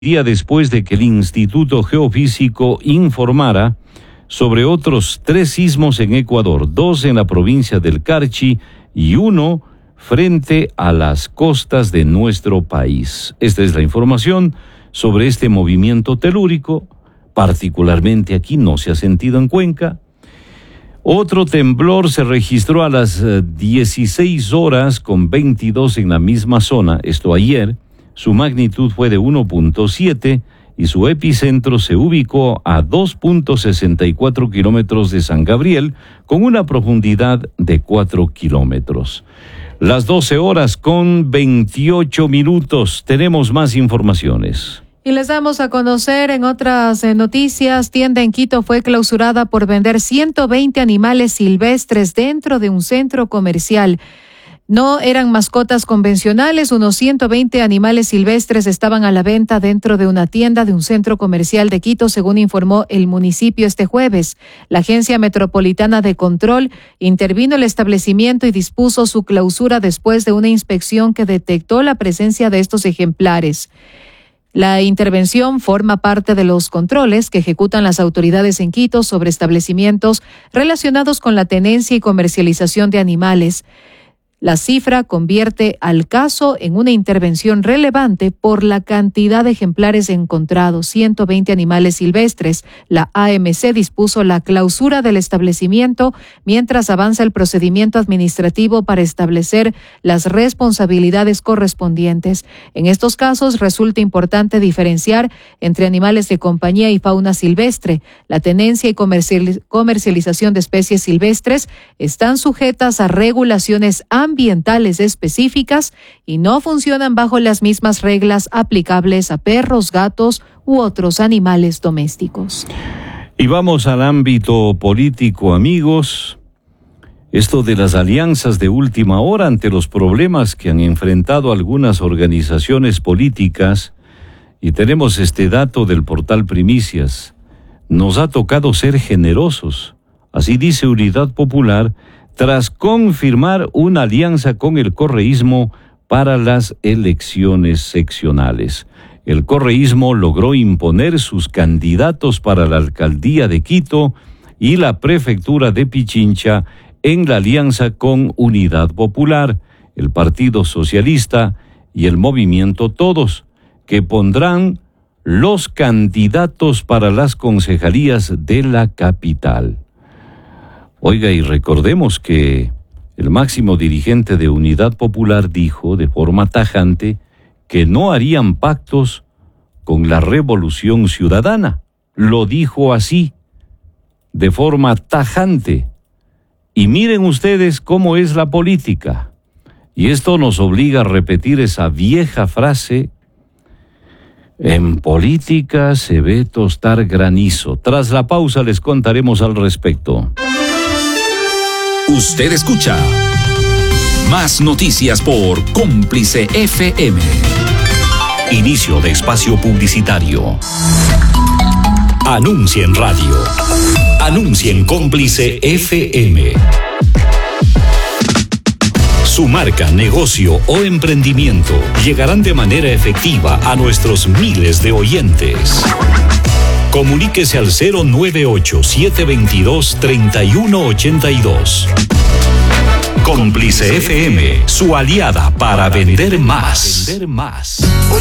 Día después de que el Instituto Geofísico informara sobre otros 3 sismos en Ecuador, 2 en la provincia del Carchi y 1 frente a las costas de nuestro país. Esta es la información sobre este movimiento telúrico, particularmente aquí no se ha sentido en Cuenca. Otro temblor se registró a las 16:22 en la misma zona, esto ayer. Su magnitud fue de 1.7 y su epicentro se ubicó a 2.64 kilómetros de San Gabriel, con una profundidad de 4 kilómetros. Las 12:28. Tenemos más informaciones. Y les damos a conocer en otras noticias, tienda en Quito fue clausurada por vender 120 animales silvestres dentro de un centro comercial. No eran mascotas convencionales, unos 120 animales silvestres estaban a la venta dentro de una tienda de un centro comercial de Quito, según informó el municipio este jueves. La Agencia Metropolitana de Control intervino el establecimiento y dispuso su clausura después de una inspección que detectó la presencia de estos ejemplares. La intervención forma parte de los controles que ejecutan las autoridades en Quito sobre establecimientos relacionados con la tenencia y comercialización de animales. La cifra convierte al caso en una intervención relevante por la cantidad de ejemplares encontrados, 120 animales silvestres. La AMC dispuso la clausura del establecimiento mientras avanza el procedimiento administrativo para establecer las responsabilidades correspondientes. En estos casos resulta importante diferenciar entre animales de compañía y fauna silvestre. La tenencia y comercialización de especies silvestres están sujetas a regulaciones ambientales específicas y no funcionan bajo las mismas reglas aplicables a perros, gatos u otros animales domésticos. Y vamos al ámbito político, amigos. Esto de las alianzas de última hora ante los problemas que han enfrentado algunas organizaciones políticas, y tenemos este dato del portal Primicias. Nos ha tocado ser generosos, así dice Unidad Popular, tras confirmar una alianza con el correísmo para las elecciones seccionales. El correísmo logró imponer sus candidatos para la alcaldía de Quito y la prefectura de Pichincha en la alianza con Unidad Popular, el Partido Socialista y el Movimiento Todos, que pondrán los candidatos para las concejalías de la capital. Oiga, y recordemos que el máximo dirigente de Unidad Popular dijo de forma tajante que no harían pactos con la Revolución Ciudadana. Lo dijo así, de forma tajante. Y miren ustedes cómo es la política. Y esto nos obliga a repetir esa vieja frase: en política se ve tostar granizo. Tras la pausa les contaremos al respecto. Usted escucha Más Noticias por Cómplice FM. Inicio de espacio publicitario. Anuncia en radio. Anuncia en Cómplice FM. Su marca, negocio o emprendimiento llegarán de manera efectiva a nuestros miles de oyentes. Comuníquese al 098-722-3182. Cómplice FM, su aliada para vender más.